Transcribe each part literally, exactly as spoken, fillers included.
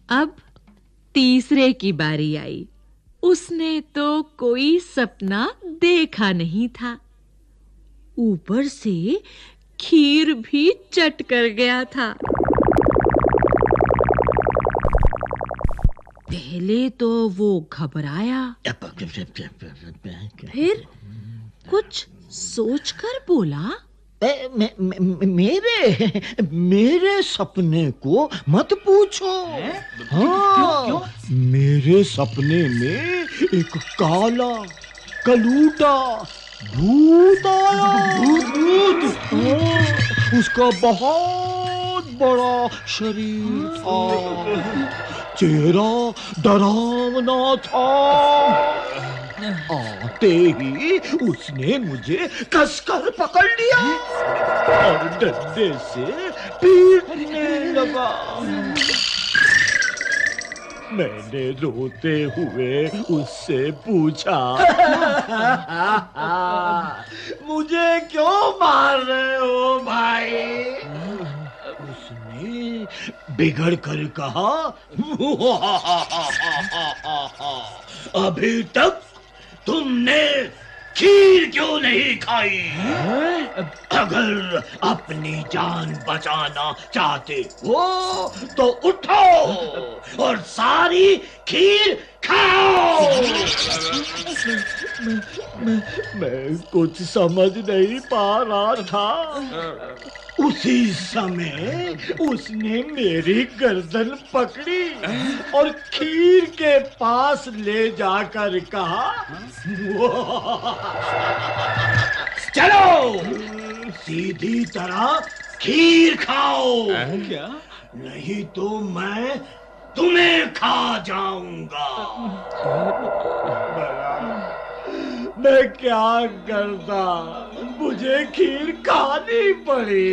अब तीसरे की बारी आई। उसने तो कोई सपना देखा नहीं था, ऊपर से खीर भी चट कर गया था। पहले तो वो घबराया, फिर कुछ सोचकर बोला, ए, मे, मे, मेरे मेरे सपने को मत पूछो। हाँ, क्यों, क्यों? मेरे सपने में एक काला कलूटा भूत आया। भूत भूत हाँ, उसका बहुत बड़ा शरीर था, चेहरा डरावना था। आते ही उसने मुझे कसकर पकड़ लिया और डंडे से पीटने लगा। मैंने रोते हुए उससे पूछा, मुझे क्यों मार रहे हो भाई? उसने बिगड़ कर कहा, अभी तक तुमने खीर क्यों नहीं खाई? अगर अपनी जान बचाना चाहते हो तो उठो और सारी खीर खाओ। मैं, मैं, मैं कुछ समझ नहीं पा रहा था। उसी समय उसने मेरी गर्दन पकड़ी और खीर के पास ले जाकर कहा, चलो सीधी तरह खीर खाओ। क्या? नहीं तो मैं तुम्हें खा जाऊंगा। मैं क्या करता, मुझे खीर खानी पड़ी।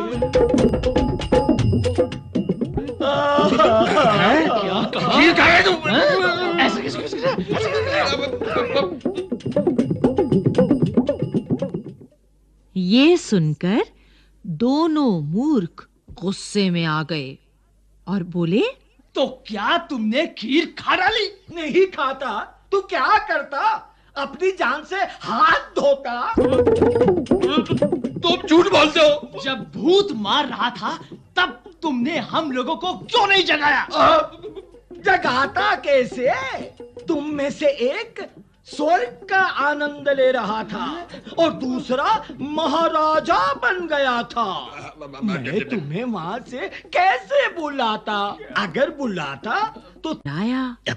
क्या कहा? खीर खाए तुम? ऐसे कैसे कैसे ये सुनकर दोनों मूर्ख गुस्से में आ गए और बोले, तो क्या तुमने खीर खा डाली? नहीं खाता तो क्या करता? अपनी जान से हाथ धोता। तुम झूठ बोलते हो। जब भूत मार रहा था तब तुमने हम लोगों को क्यों नहीं जगाया? जगाता कैसे? तुम में से एक स्वर्ग का आनंद ले रहा था और दूसरा महाराजा बन गया था। मैं तुम्हें वहां से कैसे बुलाता? अगर बुलाता तो आया।